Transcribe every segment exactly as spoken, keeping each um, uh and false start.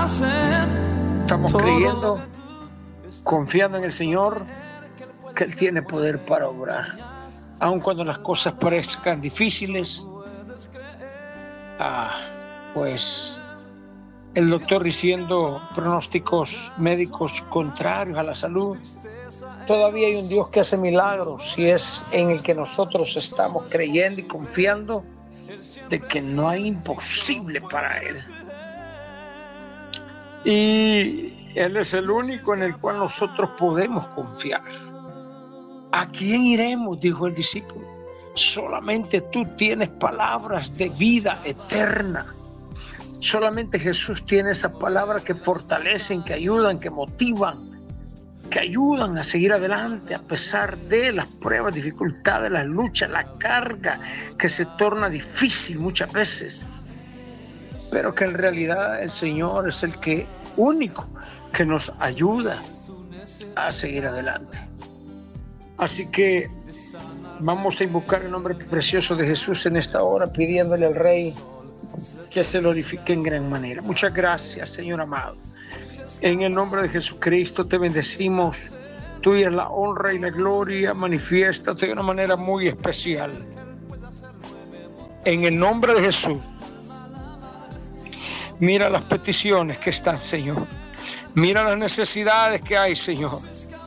Estamos creyendo, confiando en el Señor, que Él tiene poder para obrar. Aun cuando las cosas parezcan difíciles, ah, pues el doctor diciendo pronósticos médicos contrarios a la salud, todavía hay un Dios que hace milagros, y es en el que nosotros estamos creyendo y confiando de que no hay imposible para Él. Y Él es el único en el cual nosotros podemos confiar. ¿A quién iremos?, dijo el discípulo. Solamente tú tienes palabras de vida eterna. Solamente Jesús tiene esas palabras que fortalecen, que ayudan, que motivan, que ayudan a seguir adelante a pesar de las pruebas, dificultades, las luchas, la carga que se torna difícil muchas veces. Pero que en realidad el Señor es el que único que nos ayuda a seguir adelante. Así que vamos a invocar el nombre precioso de Jesús en esta hora, pidiéndole al Rey que se glorifique en gran manera. Muchas gracias, Señor amado. En el nombre de Jesucristo te bendecimos. Tuya es la honra y la gloria. Manifiéstate de una manera muy especial. En el nombre de Jesús. Mira las peticiones que están, Señor. Mira las necesidades que hay, Señor.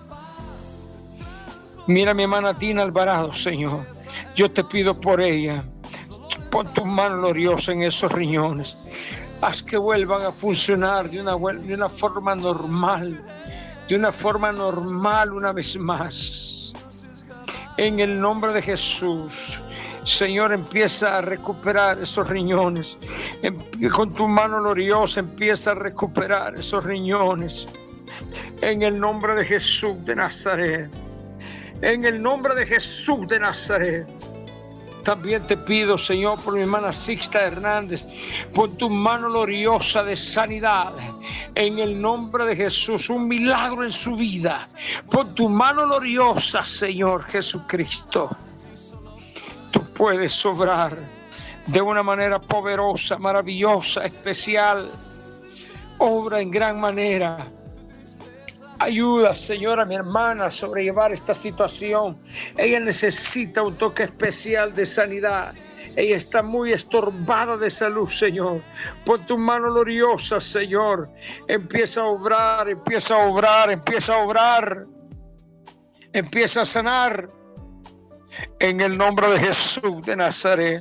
Mira a mi hermana Tina Alvarado, Señor. Yo te pido por ella. Pon tu mano gloriosa en esos riñones. Haz que vuelvan a funcionar de una, de una forma normal. De una forma normal una vez más. En el nombre de Jesús. Señor, empieza a recuperar esos riñones. Con tu mano gloriosa empieza a recuperar esos riñones. En el nombre de Jesús de Nazaret. En el nombre de Jesús de Nazaret. También te pido, Señor, por mi hermana Sixta Hernández, por tu mano gloriosa de sanidad. En el nombre de Jesús, un milagro en su vida. Por tu mano gloriosa, Señor Jesucristo. Tú puedes obrar de una manera poderosa, maravillosa, especial. Obra en gran manera. Ayuda, Señor, a mi hermana a sobrellevar esta situación. Ella necesita un toque especial de sanidad. Ella está muy estorbada de salud, Señor. Pon tu mano gloriosa, Señor. Empieza a obrar, empieza a obrar, empieza a obrar. Empieza a sanar. En el nombre de Jesús de Nazaret.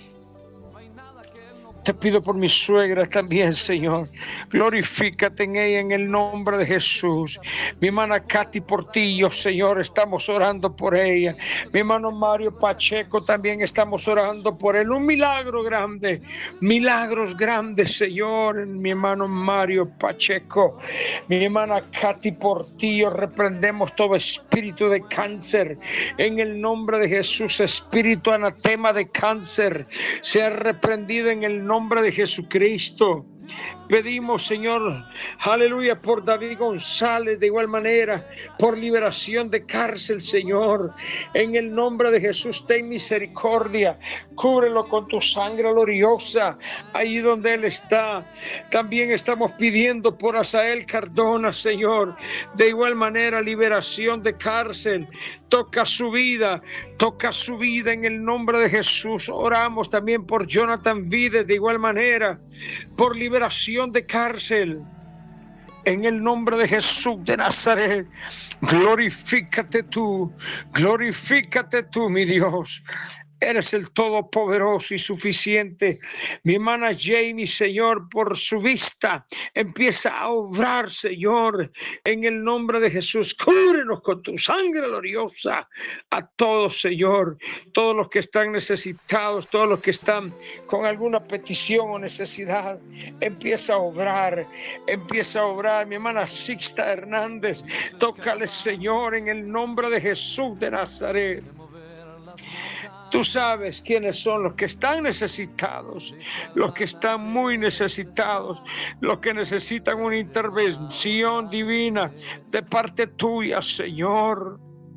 Te pido por mi suegra también, Señor. Glorifícate en ella en el nombre de Jesús. Mi hermana Katy Portillo, Señor, estamos orando por ella. Mi hermano Mario Pacheco, también estamos orando por él. Un milagro grande, milagros grandes, Señor. Mi hermano Mario Pacheco, mi hermana Katy Portillo, reprendemos todo espíritu de cáncer. En el nombre de Jesús, espíritu anatema de cáncer, sea reprendido en el nombre nombre de Jesucristo. Pedimos, Señor, aleluya, por David González, de igual manera, por liberación de cárcel, Señor. En el nombre de Jesús, ten misericordia. Cúbrelo con tu sangre gloriosa, ahí donde él está. También estamos pidiendo por Asael Cardona, Señor. De igual manera, liberación de cárcel. Toca su vida, toca su vida en el nombre de Jesús. Oramos también por Jonathan Vides, de igual manera, por liberación de cárcel. En el nombre de Jesús de Nazaret, glorifícate tú, glorifícate tú, mi Dios. Eres el todopoderoso y suficiente. Mi hermana Jamie, Señor, por su vista, empieza a obrar, Señor, en el nombre de Jesús. Cúbrenos con tu sangre gloriosa a todos, Señor. Todos los que están necesitados, todos los que están con alguna petición o necesidad, empieza a obrar, empieza a obrar. Mi hermana Sixta Hernández, tócale, Señor, en el nombre de Jesús de Nazaret. Tú sabes quiénes son los que están necesitados, los que están muy necesitados, los que necesitan una intervención divina de parte tuya, Señor.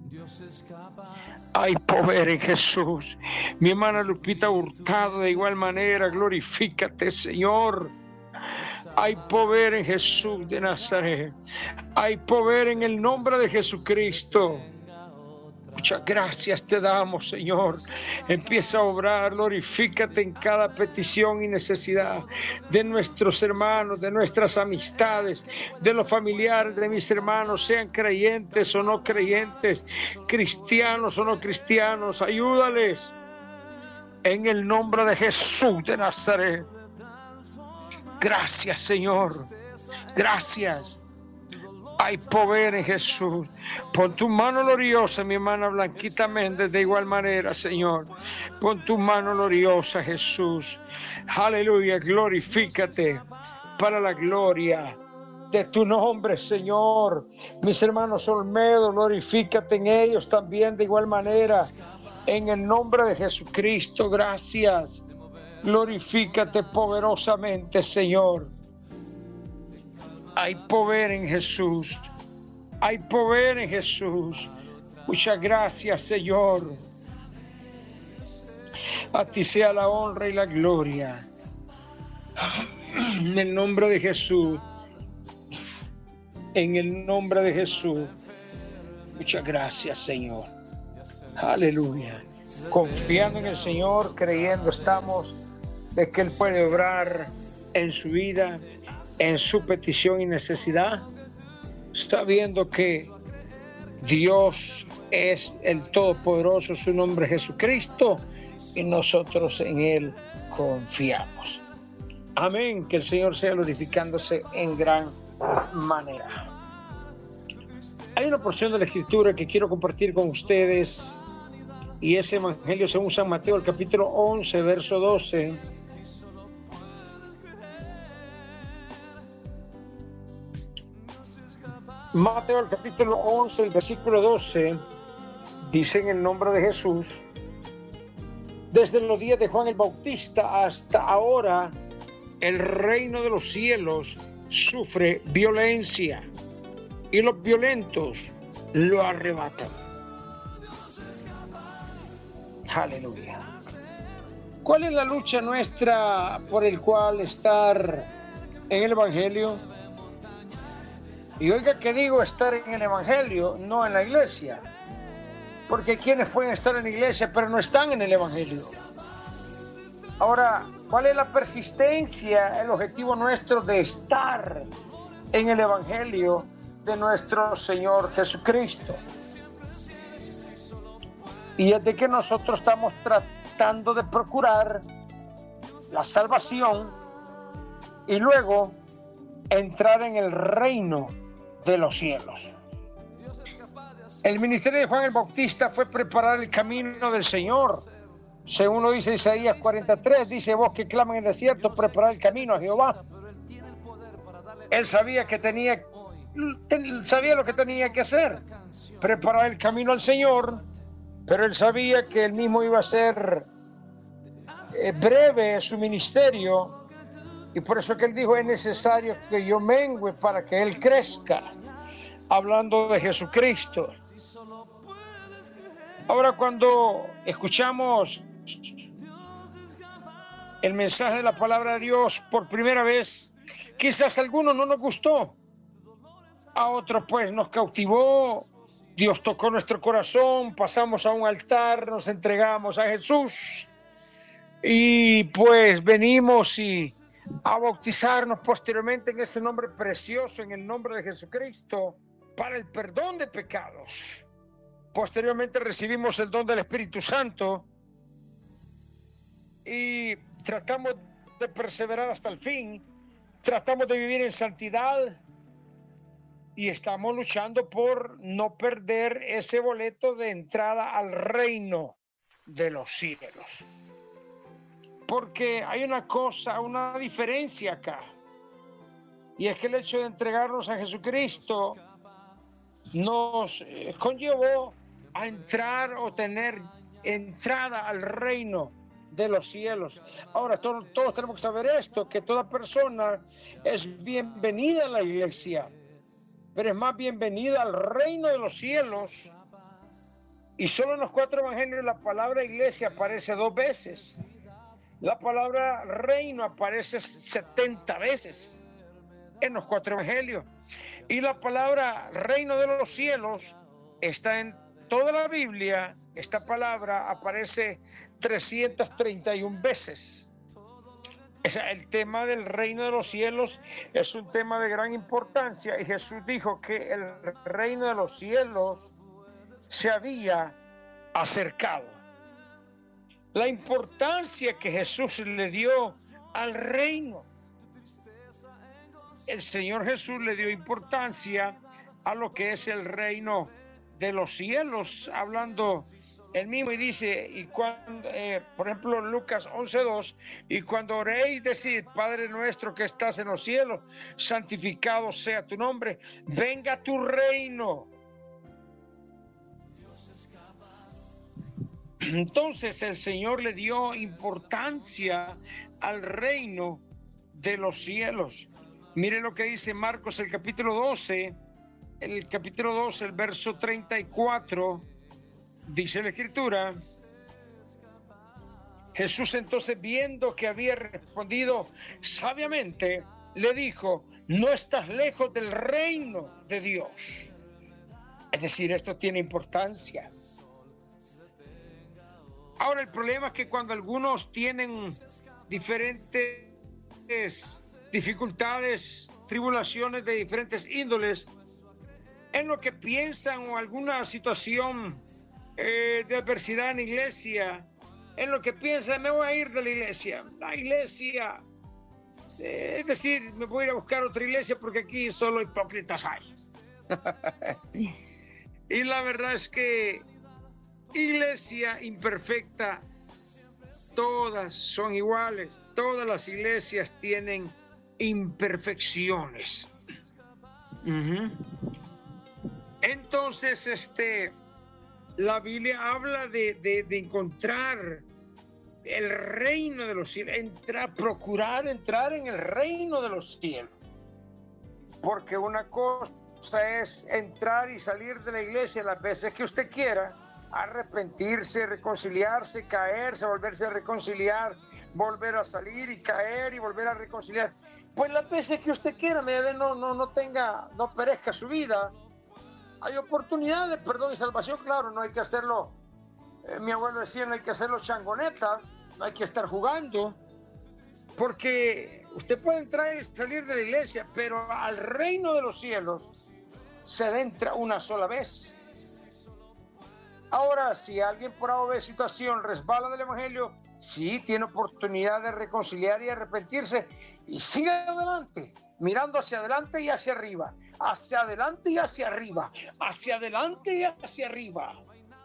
Hay poder en Jesús. Mi hermana Lupita Hurtado, de igual manera, glorifícate, Señor. Hay poder en Jesús de Nazaret. Hay poder en el nombre de Jesucristo. Muchas gracias te damos, Señor. Empieza a obrar, glorifícate en cada petición y necesidad de nuestros hermanos, de nuestras amistades, de los familiares de mis hermanos, sean creyentes o no creyentes, cristianos o no cristianos. Ayúdales en el nombre de Jesús de Nazaret. Gracias, Señor. Gracias. Hay poder en Jesús. Pon tu mano gloriosa, mi hermana Blanquita Méndez, de igual manera, Señor. Pon tu mano gloriosa, Jesús. Aleluya, glorifícate para la gloria de tu nombre, Señor. Mis hermanos Olmedo, glorifícate en ellos también de igual manera. En el nombre de Jesucristo, gracias. Glorifícate poderosamente, Señor. Hay poder en Jesús. Hay poder en Jesús. Muchas gracias, Señor. A ti sea la honra y la gloria. En el nombre de Jesús. En el nombre de Jesús. Muchas gracias, Señor. Aleluya. Confiando en el Señor, creyendo estamos de que Él puede obrar en su vida, en su petición y necesidad, sabiendo que Dios es el Todopoderoso, su nombre es Jesucristo, y nosotros en Él confiamos. Amén, que el Señor sea glorificándose en gran manera. Hay una porción de la Escritura que quiero compartir con ustedes, y es Evangelio según San Mateo, el capítulo once, verso doce. Mateo, el capítulo once, el versículo doce, dice en el nombre de Jesús: desde los días de Juan el Bautista hasta ahora, el reino de los cielos sufre violencia y los violentos lo arrebatan. Aleluya. ¿Cuál es la lucha nuestra por el cual estar en el Evangelio? Y oiga que digo estar en el Evangelio, no en la iglesia. Porque hay quienes pueden estar en la iglesia, pero no están en el Evangelio. Ahora, ¿cuál es la persistencia, el objetivo nuestro de estar en el Evangelio de nuestro Señor Jesucristo? Y es de que nosotros estamos tratando de procurar la salvación y luego entrar en el reino de los cielos. El ministerio de Juan el Bautista fue preparar el camino del Señor. Según lo dice Isaías cuarenta y tres, dice: vos que claman en el desierto, preparar el camino a Jehová. Él sabía que tenía, sabía lo que tenía que hacer, preparar el camino al Señor, pero él sabía que él mismo iba a ser eh, breve su ministerio, y por eso que él dijo: es necesario que yo mengüe para que él crezca, hablando de Jesucristo. Ahora, cuando escuchamos el mensaje de la palabra de Dios por primera vez, quizás a algunos no nos gustó, a otros pues nos cautivó. Dios tocó nuestro corazón, pasamos a un altar, nos entregamos a Jesús y pues venimos y a bautizarnos posteriormente en ese nombre precioso, en el nombre de Jesucristo, para el perdón de pecados. Posteriormente recibimos el don del Espíritu Santo y tratamos de perseverar hasta el fin, tratamos de vivir en santidad y estamos luchando por no perder ese boleto de entrada al reino de los cielos. Porque hay una cosa, una diferencia acá, y es que el hecho de entregarnos a Jesucristo nos conllevó a entrar o tener entrada al reino de los cielos. Ahora, todos, todos tenemos que saber esto, que toda persona es bienvenida a la iglesia, pero es más bienvenida al reino de los cielos. Y solo en los cuatro evangelios la palabra iglesia aparece dos veces. La palabra reino aparece setenta veces. en los cuatro evangelios. Y la palabra reino de los cielos está en toda la Biblia. Esta palabra aparece trescientas treinta y una veces. O sea, el tema del reino de los cielos es un tema de gran importancia, y Jesús dijo que el reino de los cielos se había acercado. La importancia que Jesús le dio al reino. El Señor Jesús le dio importancia a lo que es el reino de los cielos, hablando él mismo, y dice, y cuando, eh, por ejemplo, Lucas once dos, y cuando oréis, decid, Padre nuestro que estás en los cielos, santificado sea tu nombre, venga tu reino. Entonces el Señor le dio importancia al reino de los cielos. Miren lo que dice Marcos, el capítulo doce, el capítulo doce, el verso treinta y cuatro, dice la Escritura: Jesús entonces, viendo que había respondido sabiamente, le dijo, no estás lejos del reino de Dios. Es decir, esto tiene importancia. Ahora, el problema es que cuando algunos tienen diferentes dificultades, tribulaciones de diferentes índoles, en lo que piensan, o alguna situación eh, de adversidad en la iglesia, en lo que piensan, me voy a ir de la iglesia, la iglesia, eh, es decir, me voy a ir a buscar otra iglesia porque aquí solo hipócritas hay. Y la verdad es que iglesia imperfecta, todas son iguales, todas las iglesias tienen imperfecciones. Uh-huh. Entonces, este, la Biblia habla de, de, de encontrar el reino de los cielos, entrar, procurar entrar en el reino de los cielos, porque una cosa es entrar y salir de la iglesia las veces que usted quiera, arrepentirse, reconciliarse, caerse, volverse a reconciliar, volver a salir y caer y volver a reconciliar, pues las veces que usted quiera, no, no, no tenga, no perezca su vida. Hay oportunidades, perdón y salvación, claro, no hay que hacerlo, eh, mi abuelo decía, no hay que hacerlo changoneta, no hay que estar jugando, porque usted puede entrar y salir de la iglesia, pero al reino de los cielos se entra una sola vez. Ahora, si alguien por A o B situación resbala del evangelio, sí tiene oportunidad de reconciliar y arrepentirse, y sigue adelante, mirando hacia adelante y hacia arriba, hacia adelante y hacia arriba, hacia adelante y hacia arriba.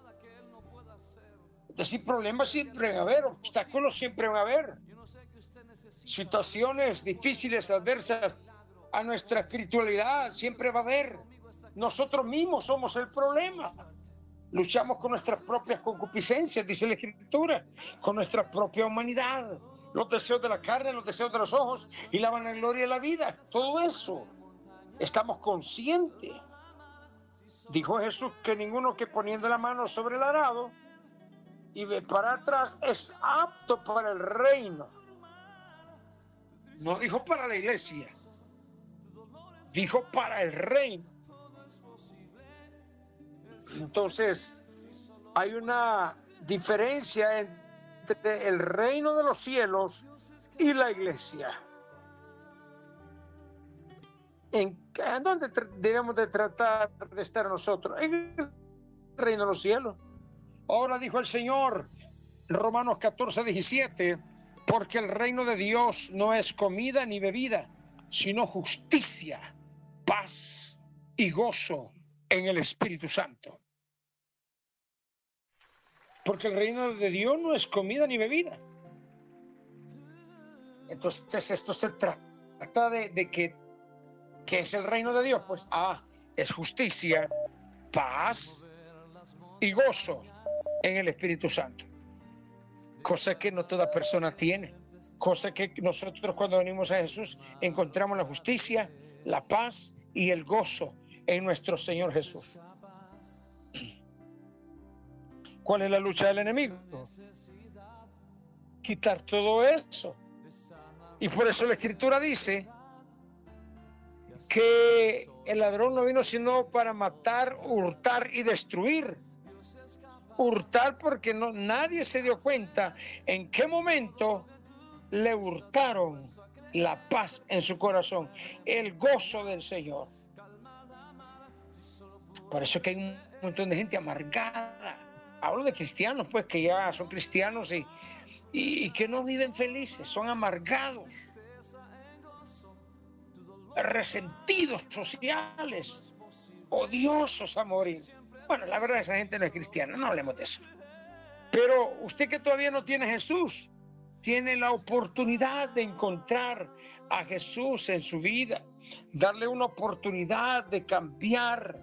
Es decir, problemas siempre van a haber, obstáculos siempre van a haber, situaciones difíciles, adversas a nuestra espiritualidad siempre va a haber. Nosotros mismos somos el problema. Luchamos con nuestras propias concupiscencias, dice la Escritura, con nuestra propia humanidad, los deseos de la carne, los deseos de los ojos y la vanagloria de la vida. Todo eso estamos conscientes. Dijo Jesús que ninguno que poniendo la mano sobre el arado y ve para atrás es apto para el reino. No dijo para la iglesia, dijo para el reino. Entonces, hay una diferencia entre el reino de los cielos y la iglesia. ¿En, en dónde tra- debemos de tratar de estar nosotros? En el reino de los cielos. Ahora dijo el Señor, Romanos catorce diecisiete, porque el reino de Dios no es comida ni bebida, sino justicia, paz y gozo en el Espíritu Santo. Porque el reino de Dios no es comida ni bebida. Entonces esto se trata de, de que ¿qué es el reino de Dios? Pues ah, es justicia, paz y gozo en el Espíritu Santo. Cosa que no toda persona tiene. Cosa que nosotros cuando venimos a Jesús encontramos la justicia, la paz y el gozo en nuestro Señor Jesús. ¿Cuál es la lucha del enemigo? Quitar todo eso. Y por eso la Escritura dice que el ladrón no vino sino para matar, hurtar y destruir. Hurtar porque no, nadie se dio cuenta en qué momento le hurtaron la paz en su corazón, el gozo del Señor. Por eso que hay un montón de gente amargada. Hablo de cristianos, pues, que ya son cristianos y, y, y que no viven felices, son amargados, resentidos sociales, odiosos a morir. Bueno, la verdad, esa gente no es cristiana, no hablemos de eso. Pero usted que todavía no tiene a Jesús, tiene la oportunidad de encontrar a Jesús en su vida, darle una oportunidad de cambiar,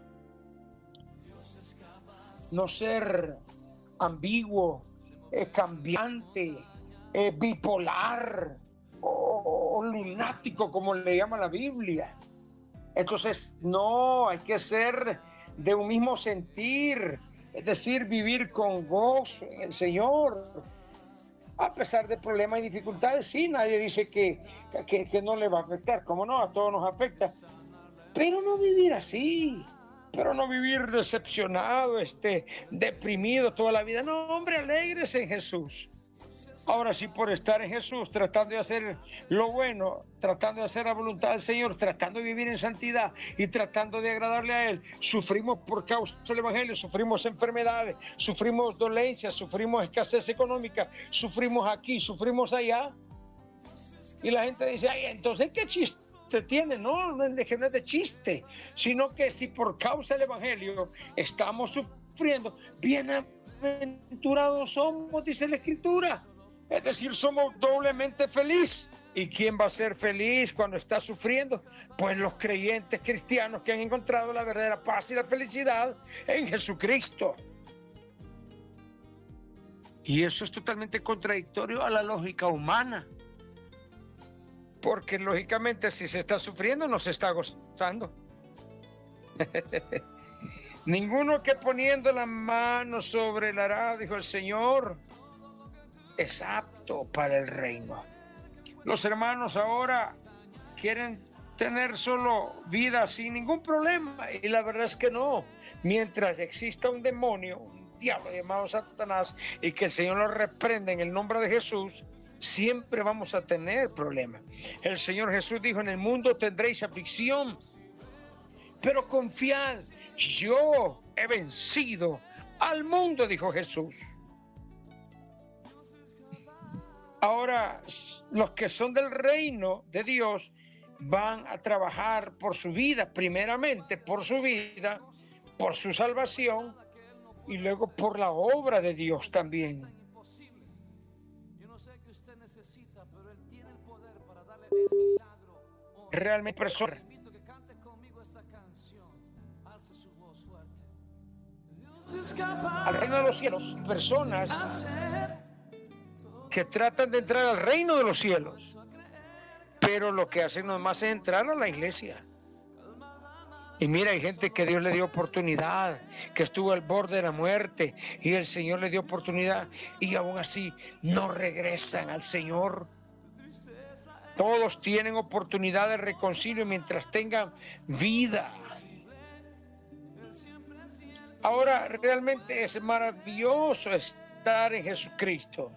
no ser ambiguo, eh, cambiante, eh, bipolar o, o lunático, como le llama la Biblia. Entonces, no, hay que ser de un mismo sentir, es decir, vivir con gozo en el Señor. A pesar de problemas y dificultades, sí, nadie dice que, que, que no le va a afectar, como no, a todos nos afecta. Pero no vivir así, pero no vivir decepcionado, este, deprimido toda la vida. No, hombre, alégrese en Jesús. Ahora sí, por estar en Jesús, tratando de hacer lo bueno, tratando de hacer la voluntad del Señor, tratando de vivir en santidad y tratando de agradarle a Él, sufrimos por causa del Evangelio, sufrimos enfermedades, sufrimos dolencias, sufrimos escasez económica, sufrimos aquí, sufrimos allá. Y la gente dice, ay, entonces, ¿qué chiste tiene? No, no es de chiste, sino que si por causa del Evangelio estamos sufriendo, bienaventurados somos, dice la Escritura. Es decir, somos doblemente felices. ¿Y quién va a ser feliz cuando está sufriendo? Pues los creyentes cristianos que han encontrado la verdadera paz y la felicidad en Jesucristo. Y eso es totalmente contradictorio a la lógica humana. Porque lógicamente si se está sufriendo no se está gozando. Ninguno que poniendo la mano sobre el arado, dijo el Señor, es apto para el reino. Los hermanos ahora quieren tener solo vida sin ningún problema, y la verdad es que no. Mientras exista un demonio, un diablo llamado Satanás, y que el Señor lo reprenda en el nombre de Jesús, siempre vamos a tener problemas. El Señor Jesús dijo, en el mundo tendréis aflicción, pero confiad, yo he vencido al mundo, dijo Jesús. Ahora, los que son del reino de Dios van a trabajar por su vida, primeramente por su vida, por su salvación y luego por la obra de Dios también. Realmente personas al reino de los cielos, personas que tratan de entrar al reino de los cielos, pero lo que hacen nomás es entrar a la iglesia. Y mira, hay gente que Dios le dio oportunidad, que estuvo al borde de la muerte y el Señor le dio oportunidad y aún así no regresan al Señor. Todos tienen oportunidad de reconcilio mientras tengan vida. Ahora, realmente es maravilloso estar en Jesucristo.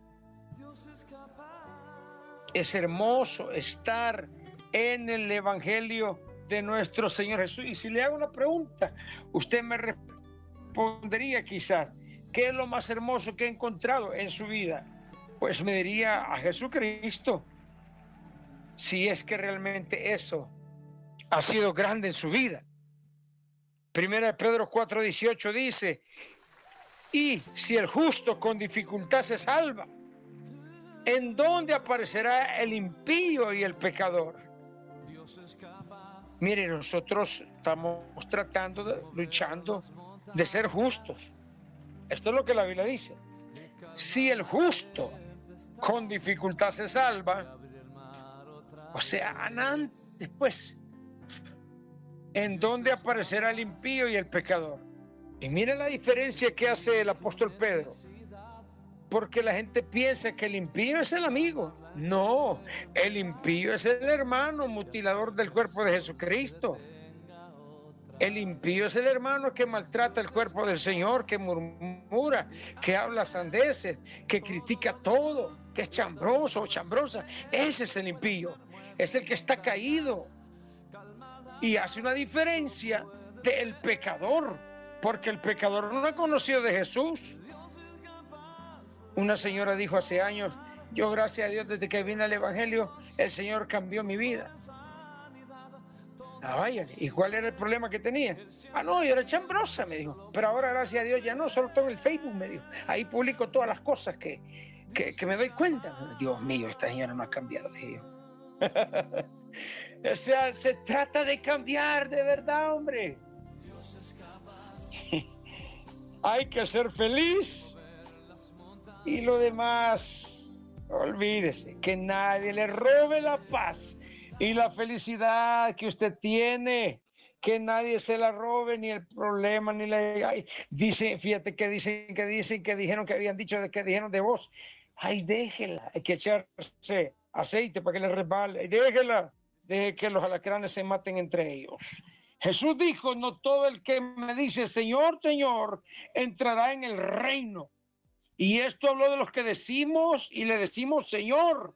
Es hermoso estar en el Evangelio de nuestro Señor Jesús. Y si le hago una pregunta, usted me respondería quizás, ¿qué es lo más hermoso que ha encontrado en su vida? Pues me diría a Jesucristo, si es que realmente eso ha sido grande en su vida. Primera de Pedro cuatro dieciocho dice, y si el justo con dificultad se salva, ¿en dónde aparecerá el impío y el pecador? Mire, nosotros estamos tratando, de, luchando de ser justos. Esto es lo que la Biblia dice. Si el justo con dificultad se salva, o sea, antes, pues, ¿en dónde aparecerá el impío y el pecador? Y mire la diferencia que hace el apóstol Pedro. porque la gente piensa que el impío es el amigo. No, el impío es el hermano mutilador del cuerpo de Jesucristo. El impío es el hermano que maltrata el cuerpo del Señor, que murmura, que habla sandeces, que critica todo, que es chambroso o chambrosa. Ese es el impío, es el que está caído y hace una diferencia del pecador, porque el pecador no ha conocido de Jesús. Una señora dijo hace años: yo, gracias a Dios, desde que vine al Evangelio, el Señor cambió mi vida. Ah, vaya, ¿y cuál era el problema que tenía? Ah, no, yo era chambrosa, me dijo, pero ahora, gracias a Dios, ya no, solo tengo el Facebook, me dijo. Ahí publico todas las cosas que, que, que me doy cuenta. Dios mío, esta señora no ha cambiado, dije yo. O sea, se trata de cambiar de verdad, hombre. Hay que ser feliz y lo demás, olvídese, que nadie le robe la paz y la felicidad que usted tiene, que nadie se la robe, ni el problema, ni la... Ay, dicen, fíjate que dicen, que dicen, que dijeron, que habían dicho, que dijeron de vos. Ay, déjela, hay que echarse aceite para que le resbale. Ay, déjela, deje que los alacranes se maten entre ellos. Jesús dijo: no todo el que me dice Señor, Señor, entrará en el reino. Y esto habló de los que decimos y le decimos Señor.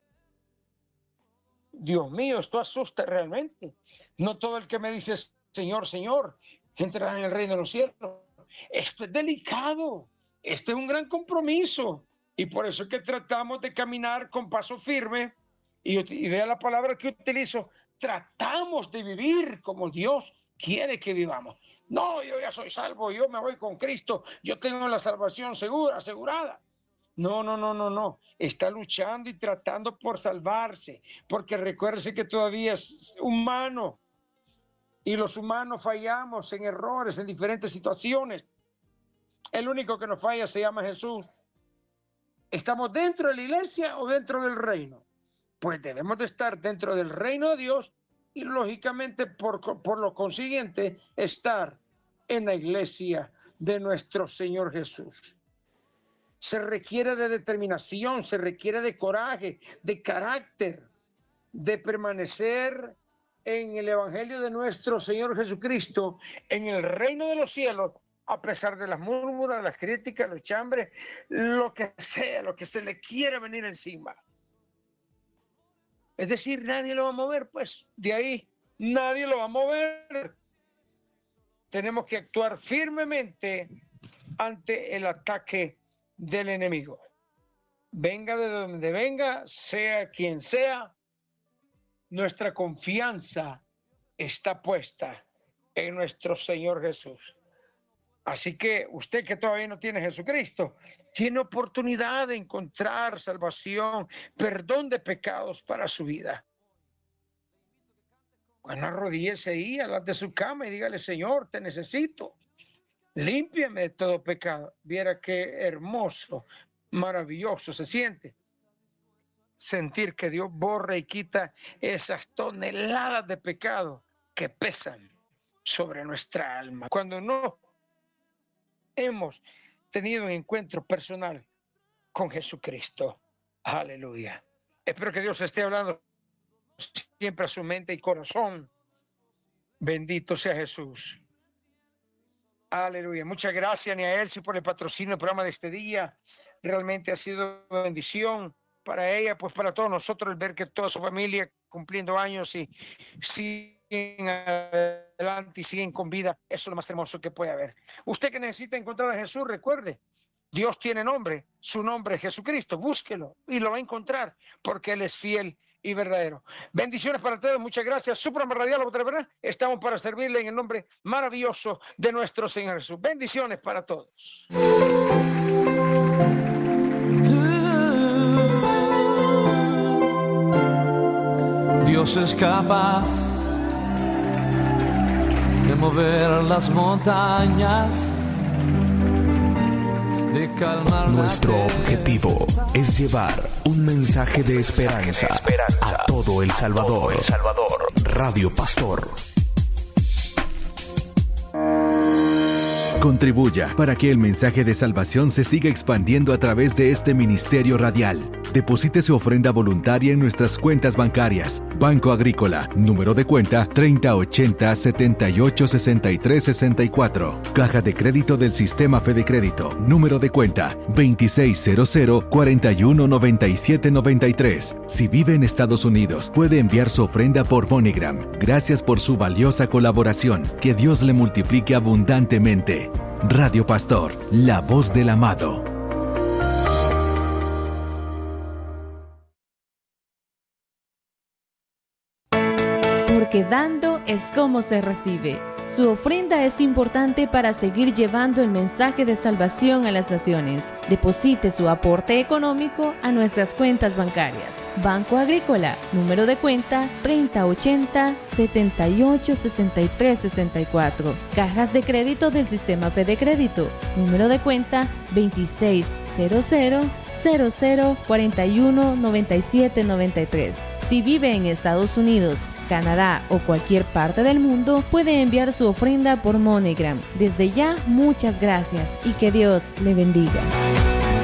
Dios mío, esto asusta realmente. No todo el que me dice Señor, Señor, entrará en el reino de los cielos. Esto es delicado. Este es un gran compromiso. Y por eso es que tratamos de caminar con paso firme. Y, y vea la palabra que utilizo. Tratamos de vivir como Dios quiere que vivamos. No, yo ya soy salvo, yo me voy con Cristo, yo tengo la salvación segura, asegurada. No, no, no, no, no. Está luchando y tratando por salvarse, porque recuérdese que todavía es humano y los humanos fallamos en errores, en diferentes situaciones. El único que nos falla se llama Jesús. ¿Estamos dentro de la iglesia o dentro del reino? Pues debemos de estar dentro del reino de Dios y lógicamente por, por lo consiguiente estar en la iglesia de nuestro Señor Jesús. Se requiere de determinación, se requiere de coraje, de carácter, de permanecer en el evangelio de nuestro Señor Jesucristo, en el reino de los cielos, a pesar de las murmuras, las críticas, los chambres, lo que sea, lo que se le quiera venir encima. Es decir, nadie lo va a mover, pues, de ahí, nadie lo va a mover. Tenemos que actuar firmemente ante el ataque del enemigo. Venga de donde venga, sea quien sea, nuestra confianza está puesta en nuestro Señor Jesús. Así que usted que todavía no tiene Jesucristo, tiene oportunidad de encontrar salvación, perdón de pecados para su vida. Bueno, arrodíllese ahí al lado de su cama y dígale: Señor, te necesito. Límpiame de todo pecado. Viera qué hermoso, maravilloso se siente sentir que Dios borra y quita esas toneladas de pecado que pesan sobre nuestra alma. Cuando no hemos tenido un encuentro personal con Jesucristo. Aleluya. Espero que Dios esté hablando siempre a su mente y corazón. Bendito sea Jesús. Aleluya. Muchas gracias, Niaelsi, por el patrocinio del programa de este día. Realmente ha sido una bendición para ella, pues para todos nosotros, el ver que toda su familia cumpliendo años y siguen adelante y siguen con vida. Eso es lo más hermoso que puede haber. Usted que necesita encontrar a Jesús, recuerde, Dios tiene nombre, su nombre es Jesucristo. Búsquelo y lo va a encontrar porque Él es fiel y verdadero. Bendiciones para todos, muchas gracias. Su programa radial, otra verdad, estamos para servirle en el nombre maravilloso de nuestro Señor Jesús. Bendiciones para todos. Dios es capaz de mover las montañas, de calmar. Nuestro objetivo es llevar un mensaje de esperanza, de esperanza a todo El Salvador. todo El Salvador. Radio Pastor. Contribuya para que el mensaje de salvación se siga expandiendo a través de este ministerio radial. Deposite su ofrenda voluntaria en nuestras cuentas bancarias. Banco Agrícola, número de cuenta treinta ochenta setenta y ocho sesenta y tres sesenta y cuatro. Caja de crédito del Sistema Fede Crédito, número de cuenta veintiséis cero cero cuarenta y uno noventa y siete noventa y tres. Si vive en Estados Unidos, puede enviar su ofrenda por MoneyGram. Gracias por su valiosa colaboración. Que Dios le multiplique abundantemente. Radio Pastor, la voz del amado. Porque dando es como se recibe. Su ofrenda es importante para seguir llevando el mensaje de salvación a las naciones. Deposite su aporte económico a nuestras cuentas bancarias. Banco Agrícola, número de cuenta treinta ochenta setenta y ocho sesenta y tres sesenta y cuatro. Cajas de crédito del Sistema Fede Crédito, número de cuenta veintiséis cero cero cero cero cuarenta y uno noventa y siete noventa y tres. Si vive en Estados Unidos, Canadá o cualquier parte del mundo, puede enviar su ofrenda por MoneyGram. Desde ya, muchas gracias y que Dios le bendiga.